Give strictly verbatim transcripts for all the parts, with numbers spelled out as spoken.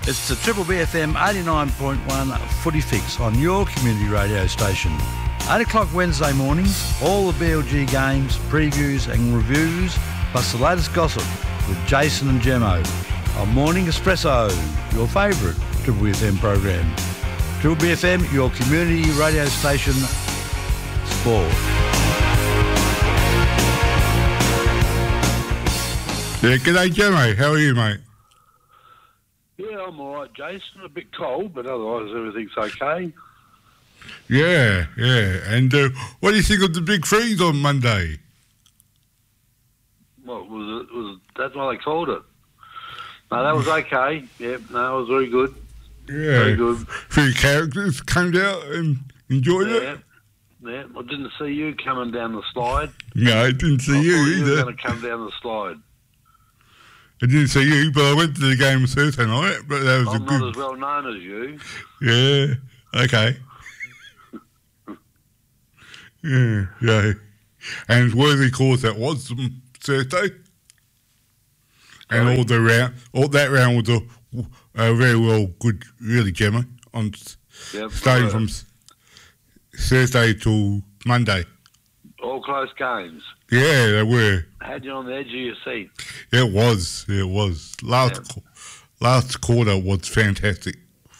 It's the Triple B F M eighty-nine point one Footy Fix on your community radio station. eight o'clock Wednesday mornings, all the B L G games, previews and reviews, plus the latest gossip with Jason and Gemmo on Morning Espresso, your favourite Triple B F M program. Triple B F M, your community radio station, sport. Yeah, g'day Gemmo, how are you, mate? Yeah, I'm all right, Jason. A bit cold, but otherwise everything's okay. Yeah, yeah. And uh, what do you think of the big freeze on Monday? What was it? Was that's what they called it? No, that was okay. Yeah, no, it was very good. Yeah, very good. A few characters came out and enjoyed yeah, it. Yeah, I didn't see you coming down the slide. No, I didn't see I you thought either. You were going to come down the slide. I didn't see you, but I went to the game Thursday night. But that was I'm a good. not as well known as you. Yeah. Okay. yeah. Yeah. And worthy cause that was on Thursday. And Sorry? all the round, all that round was a, a very well good, really, Gemma, on Yep, starting right. from s- Thursday till Monday. All close games. Yeah, they were. Had you on the edge of your seat. It was. It was. Last Yeah. qu- last quarter was fantastic.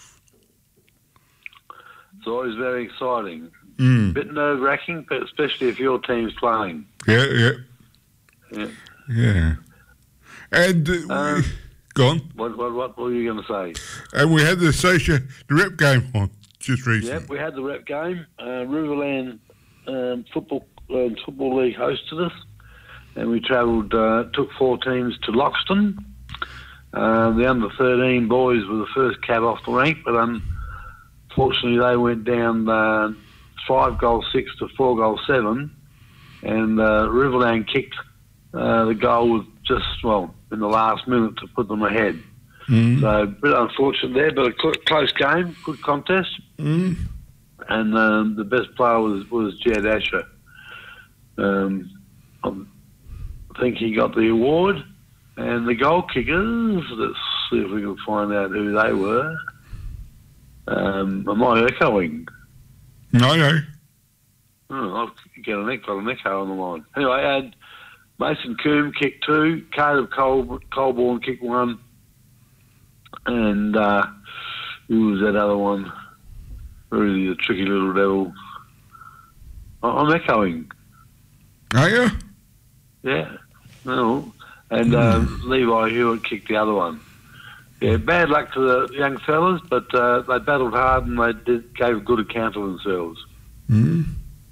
It's always very exciting. Mm. Bit nerve-wracking, but especially if your team's playing. Yeah, yeah, Yeah. yeah. And uh, Um, we, go on. What, what, what were you going to say? And we had the social the rep game on just recently. Yep, we had the rep game. Uh, Riverland um, Football um, Football League hosted us, and we travelled, uh, took four teams to Loxton. Uh, the under thirteen boys were the first cab off the rank, but unfortunately they went down uh, five goals six to four goals seven, and uh, Riverland kicked uh, the goal with just, well, in the last minute to put them ahead. Mm. So a bit unfortunate there, but a cl- close game, good contest. Mm. And um, the best player was, was Jed Asher. Um, I think he got the award. And the goal kickers, let's see if we can find out who they were. Um, am I echoing? No, no. Oh, I'll get an echo, an echo on the line. Anyway, I had Mason Coombe kicked two, Caleb Col- Colborne kicked one, and uh, who was that other one? Really a tricky little devil. I- I'm echoing. Are you? Yeah. No. And um, Levi Hewitt kicked the other one. Yeah, bad luck to the young fellas, but uh, they battled hard and they did, gave a good account of themselves. Mm.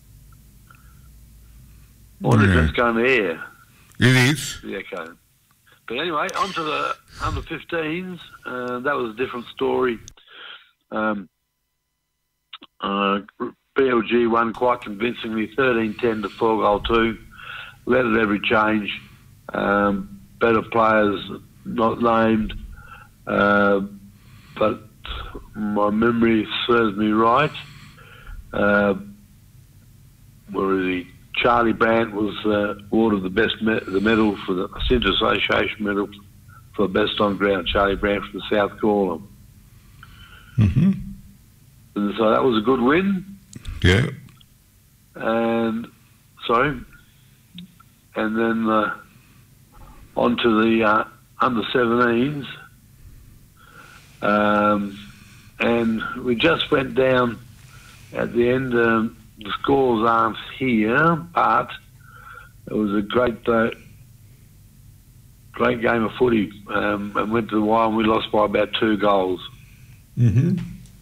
I wonder Yeah. if that's going to air, It is. the echo. But anyway, on to the under fifteens. Uh, that was a different story. Um, uh, B L G won quite convincingly, thirteen ten to four goal two. Led at every change. Um, better players not named. Uh, but my memory serves me right. Uh, where is he? Charlie Brandt was uh, awarded the best me- the medal for the Centre Association medal for best on ground. Charlie Brandt from South Gorham. Mm-hmm. And so that was a good win. Yeah. And sorry, and then uh, on to the uh, under seventeens. Um, and we just went down at the end. Um, the scores aren't here, but it was a great, uh, great game of footy. Um, and went to the wire, and we lost by about two goals. Mm-hmm.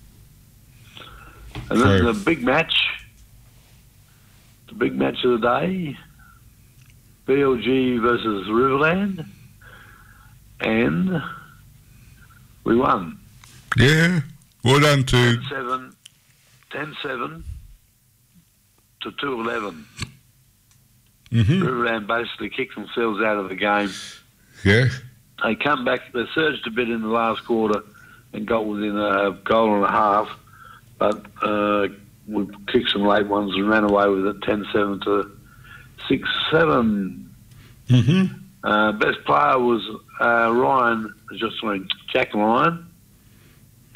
And then So- the big match, the big match of the day, B L G versus Riverland, and we won. Yeah. Well done to. ten seven to two eleven. Mm-hmm. Riverland basically kicked themselves out of the game. Yeah. They come back, they surged a bit in the last quarter and got within a goal and a half, but uh, we kicked some late ones and ran away with it ten seven to six seven. Mm-hmm. Uh, best player was uh, Ryan, just sorry, Jack Lyon,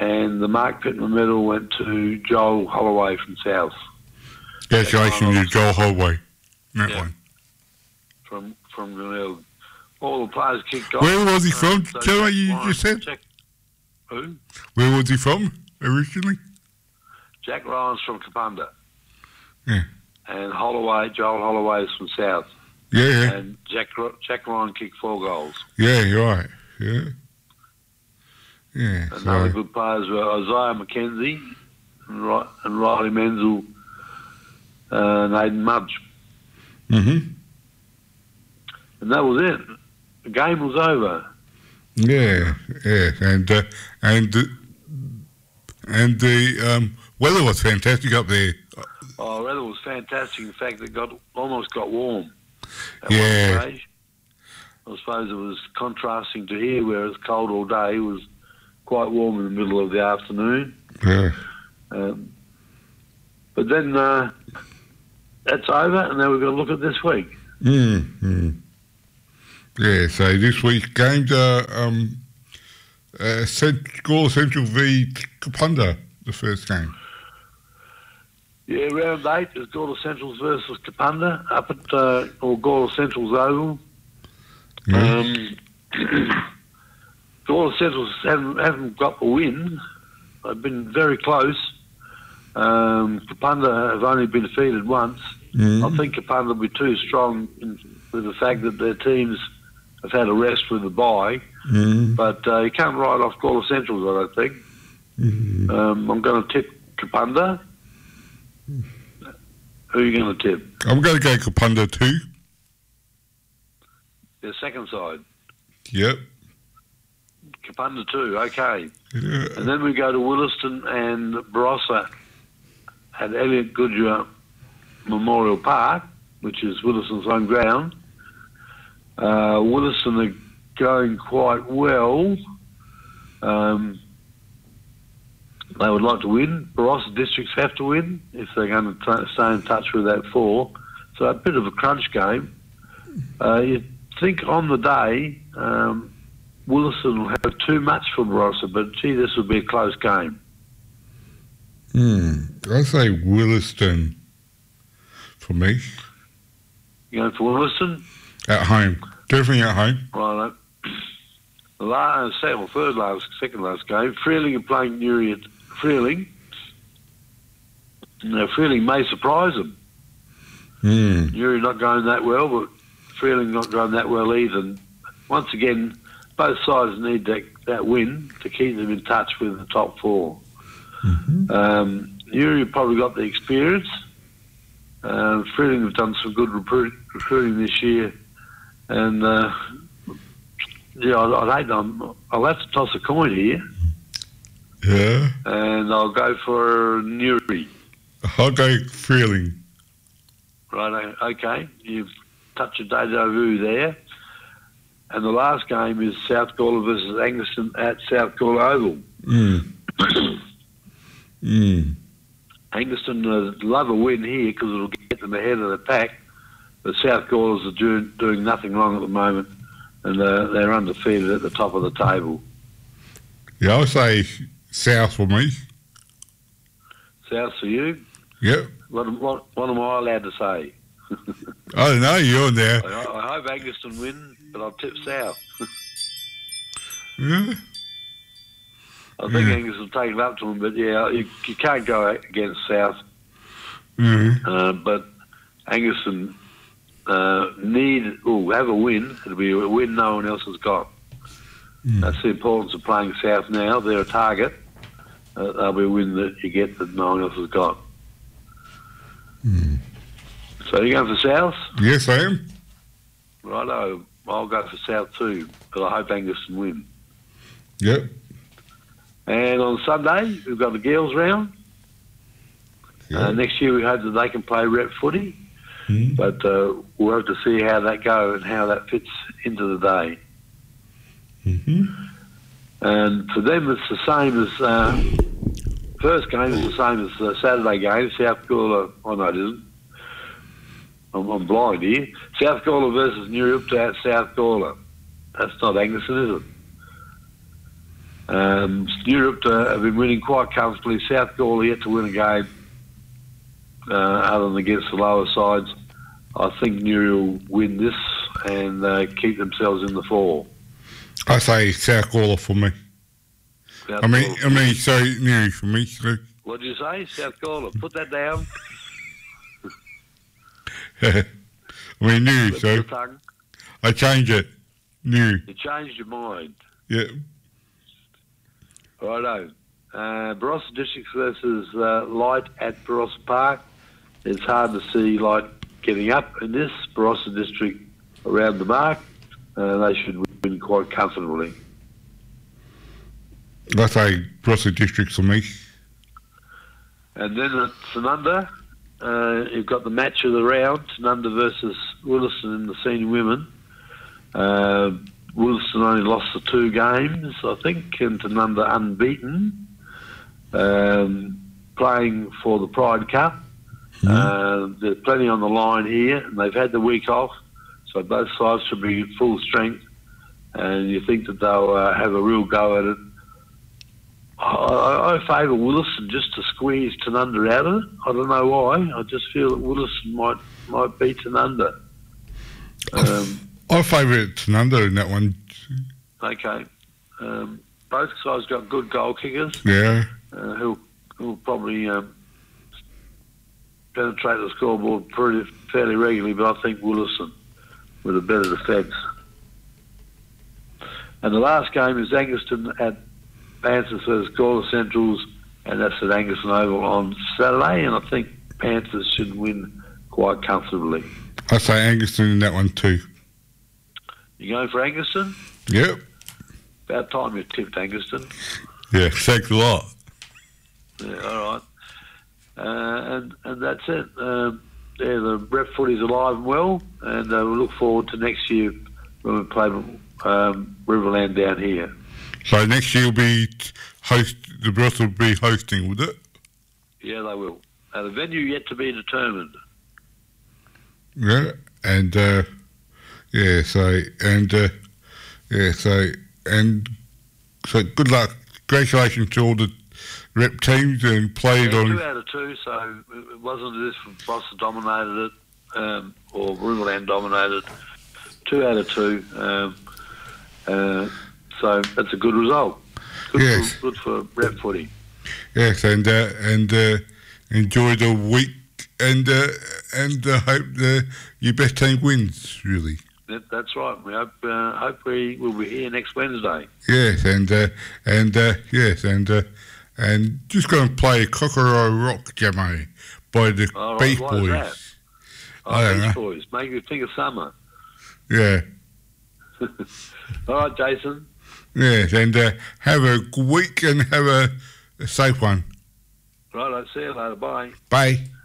and the Mark Pittman medal went to Joel Holloway from South. Congratulations to Joel Holloway. That Yeah. one. From from Glenelg. All the players kicked off. Where was he from? so Tell me what you Jack just said. Jack, who? Where was he from originally? Jack Ryan's from Kapunda. Yeah. And Holloway, Joel Holloway is from South. Yeah, yeah. And Jack Jack Ryan kicked four goals. Yeah, you're right. Yeah. Yeah. And So, other good players were Isaiah McKenzie and, Ri- and Riley Menzel uh, and Aidan Mudge. mm-hmm. And that was it. The game was over. Yeah, yeah. And, uh, and, uh, and the um, weather was fantastic up there. Oh, weather was fantastic. In fact, it got almost got warm. At Yeah. One stage. I suppose it was contrasting to here, where it's cold all day. It was quite warm in the middle of the afternoon. Yeah. Um, but then uh, that's over, and now we've got to look at this week. Mm, mm. Yeah, so this week's games are um, uh, Cent- Gawler Central v Kapunda, the first game. Yeah, round eight is Gawler Centrals versus Kapunda up at uh, or Gawler Centrals Oval. Yeah. Um, Gawler Centrals haven't, haven't got the win. They've been very close. Um, Kapunda have only been defeated once. Mm. I think Kapunda will be too strong in, with the fact that their teams have had a rest with the bye. Mm. But uh, you can't write off Gawler Centrals, I don't think. Mm. Um, I'm going to tip Kapunda. Who are you going to tip? I'm going to go Kapunda too. Their second side. Yep. Kapunda two, okay. Yeah. And then we go to Williston and Barossa at Elliot Goodyear Memorial Park, which is Williston's home ground. Uh, Williston are going quite well. Um, they would like to win. Barossa districts have to win if they're going to t- stay in touch with that four. So a bit of a crunch game. Uh, you think on the day um, Williston will have too much for Barossa, but gee, this will be a close game. Hmm. I say Williston for me. You going for Williston? At home. Definitely at home. Right. The last, second, well, third last, second last game, Freeling are playing Newry at Freeling. Now, Freeling may surprise them. Hmm. Newry not going that well, but Freeling not going that well either. And once again, both sides need that, that win to keep them in touch with the top four. Mm-hmm. Um, Newry probably got the experience. Uh, Freeling have done some good recruit, recruiting this year. And, uh, yeah, I'd, I'd hate them. I'll have to toss a coin here. Yeah. And I'll go for Newry. I'll go Freeling. Right, okay. You've touched a deja vu there. And the last game is South Gawler versus Angaston at South Gawler Oval. Mm. mm. Angaston uh, love a win here because it'll get them ahead of the pack. The South Gawlers are doing, doing nothing wrong at the moment, and uh, they're undefeated at the top of the table. Yeah, I'll say South for me. South for you? Yep. What, am- what, what am I allowed to say? I don't know, you're there. I, I hope Angaston win, but I'll tip South. Yeah. I think Yeah. Angus will take it up to them, but yeah, you, you can't go against South. Mm. Uh, but Angaston uh, need, oh, have a win. It'll be a win no one else has got. Mm. That's the importance of playing South now. They're a target. Uh, they'll be a win that you get that no one else has got. Mm. So you're going for South? Yes, I am. Righto. I'll go for South too, but I hope Angaston win. Yep. And on Sunday, we've got the girls round. Yep. Uh, next year we hope that they can play rep footy, Mm. but uh, we'll have to see how that goes and how that fits into the day. Mm-hmm. And for them, it's the same as uh, first game is the same as the Saturday game. South Gawler, oh no, it isn't. I'm, I'm blind here. South Gawler versus Newry up to South Gawler. That's not Angaston, is it? Um, Europe uh, have been winning quite comfortably. South Gawler yet to win a game, uh, other than against the lower sides. I think Newry will win this and uh, keep themselves in the four. I say South Gawler for me. South I mean, Gawler. I mean, sorry, Newry for me. So. What did you say? South Gawler. Put that down. I mean, Newry, Slip so the tongue. I change it. Newry. You changed your mind. Yeah. Righto. Uh, Barossa District versus uh, Light at Barossa Park. It's hard to see Light getting up in this. Barossa District around the mark. Uh, they should win quite comfortably. I say Barossa District for me. And then at Sanunda, uh, you've got the match of the round, Sanunda versus Williston in the senior women. Uh, Williston only lost the two games, I think, and Sanunda unbeaten, um, playing for the Pride Cup. Mm-hmm. Uh, there's plenty on the line here, and they've had the week off, so both sides should be full strength, and you think that they'll uh, have a real go at it. I, I favour Williston just to squeeze Tanunda out of it. I don't know why. I just feel that Williston might might beat Tanunda. Um, I favour Tanunda in that one. Okay. Um, both sides got good goal kickers. Yeah. Uh, who'll, who'll probably um, penetrate the scoreboard pretty fairly regularly, but I think Williston with a better defence. And the last game is Angaston at Panthers versus Gawler Centrals, and that's at Angaston Oval on Saturday, and I think Panthers should win quite comfortably. I say Angaston in that one too. You going for Angaston? Yep. About time you tipped Angaston. Yeah, thanks a lot. Yeah, all right. Uh, and and that's it. Um, yeah, the rep footy's alive and well, and uh, we look forward to next year when we play um, Riverland down here. So next year will be host. The Barossa will be hosting, would it? Yeah, they will. Uh, the venue yet to be determined. Yeah, and uh, yeah, so and uh, yeah, so and so. Good luck. Congratulations to all the rep teams and played yeah, on. Two out of two, so it wasn't as if Barossa dominated it um, or Riverland dominated. Two out of two. Um, uh, So that's a good result. Good, yes. for, good for rep footy. Yes, and uh, and uh, enjoy the week, and uh, and uh, hope the, your best team wins. Really. That, that's right. We hope uh, hope we will be here next Wednesday. Yes, and uh, and uh, yes, and uh, and just going to play Cockaro Rock, Jamo, by the All right, Beach why is Boys. that? Oh, I don't Beach know. Boys. Make me think of summer. Yeah. All right, Jason. Yes, and uh, have a good week and have a, a safe one. Right, I'll see you later. Bye. Bye.